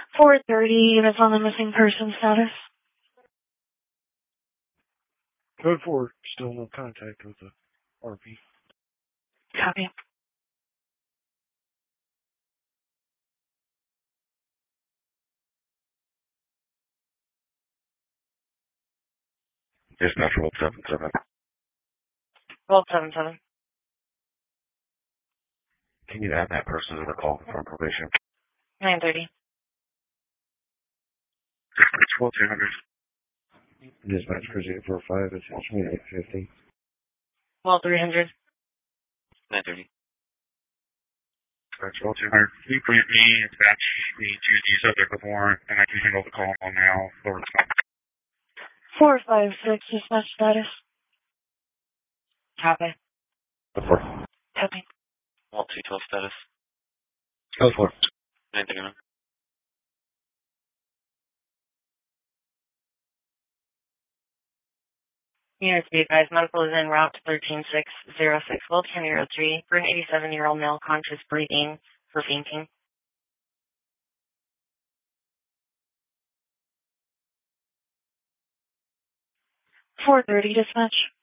4:30 units on the missing person status. Code 4, still no contact with the RP. Copy. Dispatch roll 77. Roll 77. Can you add that person to the call from probation? 9:30. Dispatch roll 200. Dispatch for 045, attachment 850. Roll 300. 9:30. Dispatch roll 200. You grant me and dispatch me to the subject before, and I can handle the call now. Forward response. 456 dispatch status. Copy. Before. Copy. Vault 212 status. Code 4. 9:39. Units be advised, medical is en route to 13606 Will County Road 3 for an 87-year-old male conscious breathing for fainting. 4:30 dispatch.